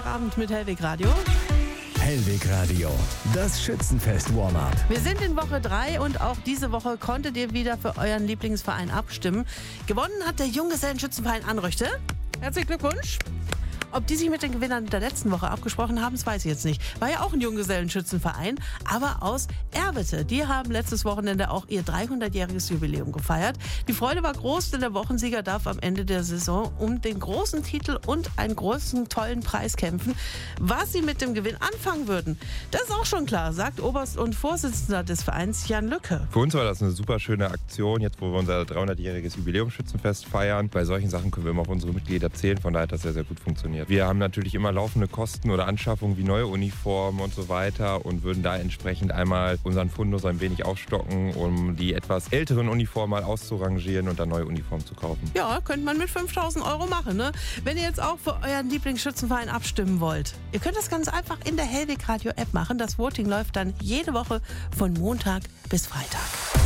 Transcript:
Abend mit Hellweg Radio. Hellweg Radio, das Schützenfest-Warm-up. Wir sind in Woche 3 und auch diese Woche konntet ihr wieder für euren Lieblingsverein abstimmen. Gewonnen hat der Junggesellenschützenverein Anröchte. Herzlichen Glückwunsch. Ob die sich mit den Gewinnern der letzten Woche abgesprochen haben, das weiß ich jetzt nicht. War ja auch ein Junggesellenschützenverein, aber aus Erwitte. Die haben letztes Wochenende auch ihr 300-jähriges Jubiläum gefeiert. Die Freude war groß, denn der Wochensieger darf am Ende der Saison um den großen Titel und einen großen, tollen Preis kämpfen. Was sie mit dem Gewinn anfangen würden, das ist auch schon klar, sagt Oberst und Vorsitzender des Vereins Jan Lücke. Für uns war das eine super schöne Aktion, jetzt wo wir unser 300-jähriges Jubiläumsschützenfest feiern. Bei solchen Sachen können wir immer auf unsere Mitglieder zählen, von daher hat das sehr, sehr gut funktioniert. Wir haben natürlich immer laufende Kosten oder Anschaffungen wie neue Uniformen und so weiter und würden da entsprechend einmal unseren Fundus ein wenig aufstocken, um die etwas älteren Uniformen mal auszurangieren und dann neue Uniformen zu kaufen. Ja, könnte man mit 5.000 € machen, ne? Wenn ihr jetzt auch für euren Lieblingsschützenverein abstimmen wollt. Ihr könnt das ganz einfach in der Hellweg Radio App machen. Das Voting läuft dann jede Woche von Montag bis Freitag.